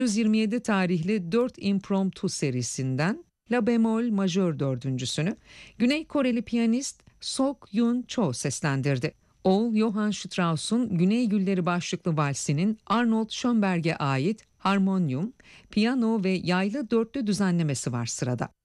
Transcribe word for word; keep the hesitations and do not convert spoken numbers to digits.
yüz yirmi yedi tarihli dört impromptu serisinden La bemol majör dördüncüsünü Güney Koreli piyanist Sok Yun Cho seslendirdi. Oğul Johann Strauss'un Güney Gülleri başlıklı valsinin Arnold Schönberg'e ait harmonyum, piyano ve yaylı dörtlü düzenlemesi var sırada.